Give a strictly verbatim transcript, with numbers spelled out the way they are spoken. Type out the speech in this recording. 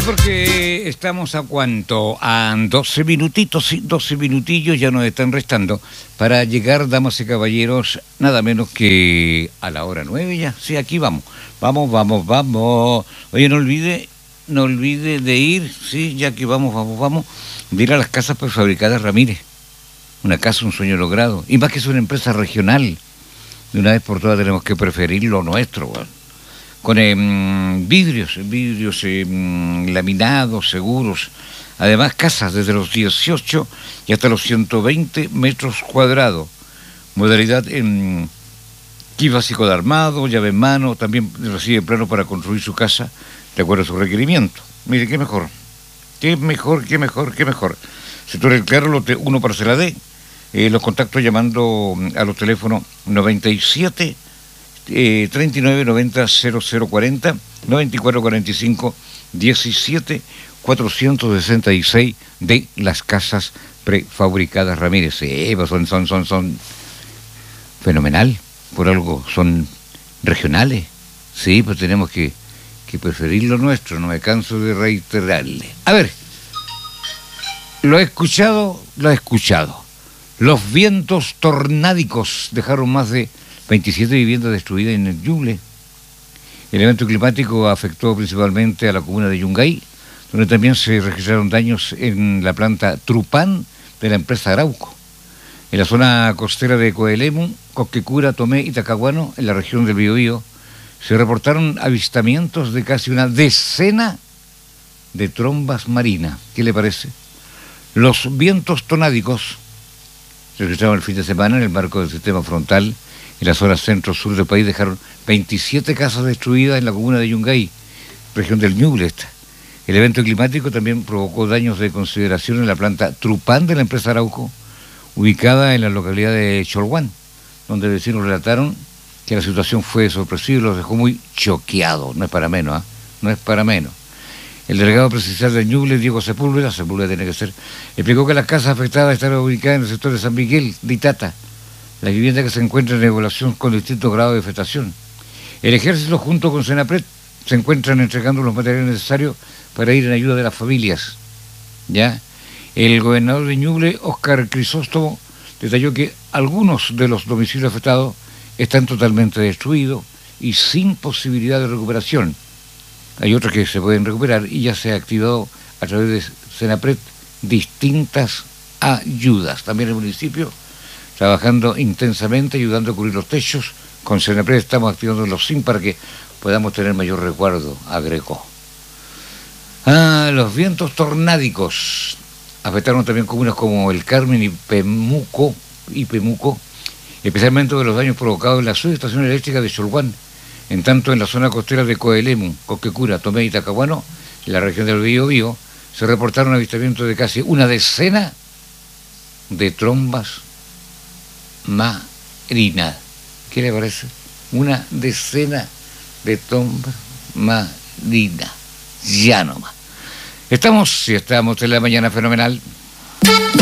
porque estamos a cuánto, a doce minutitos, sí, doce minutillos ya nos están restando para llegar, damas y caballeros, nada menos que a la hora nueve ya. Sí, aquí vamos, vamos, vamos, vamos. Oye, no olvide, no olvide de ir, sí, ya que vamos, vamos, vamos, de ir a las casas prefabricadas Ramírez. Una casa, un sueño logrado. Y más que es una empresa regional, de una vez por todas tenemos que preferir lo nuestro, bueno. Con eh, vidrios, vidrios eh, laminados, seguros. Además, casas desde los dieciocho y hasta los ciento veinte metros cuadrados. Modalidad en kit básico de armado, llave en mano, también recibe plano para construir su casa de acuerdo a su requerimiento. Mire, qué mejor, qué mejor, qué mejor, qué mejor. Sector El Claro, lote uno, parcela D. Eh, los contactos llamando a los teléfonos noventa y siete, Eh, treinta y nueve noventa cero cero cuarenta, noventa y cuatro cuarenta y cinco diecisiete cuatrocientos sesenta y seis de las casas prefabricadas Ramírez. Sí, pues son, son, son, son fenomenal, por algo son regionales. Sí, pues tenemos que, que preferir lo nuestro, no me canso de reiterarle. A ver, lo he escuchado, lo he escuchado. Los vientos tornádicos dejaron más de veintisiete viviendas destruidas en el Ñuble. El evento climático afectó principalmente a la comuna de Yungay, donde también se registraron daños en la planta Trupán de la empresa Arauco. En la zona costera de Coelemu, Cosquecura, Tomé y Talcahuano, en la región del Biobío, se reportaron avistamientos de casi una decena de trombas marinas. ¿Qué le parece? Los vientos tornádicos se registraron el fin de semana en el marco del sistema frontal. En la zona centro-sur del país dejaron veintisiete casas destruidas en la comuna de Yungay, región del Ñuble esta. El evento climático también provocó daños de consideración en la planta Trupán de la empresa Arauco, ubicada en la localidad de Cholguán, donde vecinos relataron que la situación fue sorpresiva y los dejó muy choqueados. No es para menos, ¿eh? No es para menos. El delegado presidencial del Ñuble, Diego Sepúlveda, Sepúlveda tiene que ser, explicó que las casas afectadas estaban ubicadas en el sector de San Miguel de Itata, la vivienda que se encuentra en evaluación con distintos grados de afectación. El ejército junto con Senapred se encuentran entregando los materiales necesarios para ir en ayuda de las familias. ¿Ya? El gobernador de Ñuble, Óscar Crisóstomo, detalló que algunos de los domicilios afectados están totalmente destruidos y sin posibilidad de recuperación. Hay otros que se pueden recuperar y ya se ha activado a través de Senapred distintas ayudas. También el municipio trabajando intensamente, ayudando a cubrir los techos. Con Senapred estamos activando los S I M para que podamos tener mayor resguardo, agregó. Ah, los vientos tornádicos afectaron también comunas como El Carmen y Pemuco, y Pemuco, especialmente de los daños provocados en la subestación eléctrica de Cholguán. En tanto, en la zona costera de Coelemu, Cosquecura, Tomé y Talcahuano, en la región del Biobío, se reportaron avistamientos de casi una decena de trombas marinas. ¿Qué le parece? Una decena de trombas marinas. Ya nomás. Estamos, si estamos en la mañana fenomenal.